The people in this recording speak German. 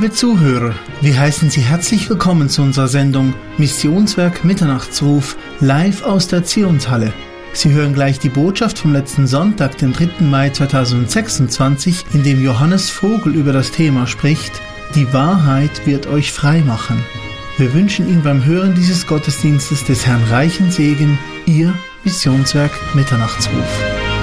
Liebe Zuhörer, wir heißen Sie herzlich willkommen zu unserer Sendung Missionswerk Mitternachtsruf live aus der Zionshalle. Sie hören gleich die Botschaft vom letzten Sonntag, den 3. Mai 2026, in dem Johannes Vogel über das Thema spricht: Die Wahrheit wird euch frei machen. Wir wünschen Ihnen beim Hören dieses Gottesdienstes des Herrn reichen Segen, Ihr Missionswerk Mitternachtsruf.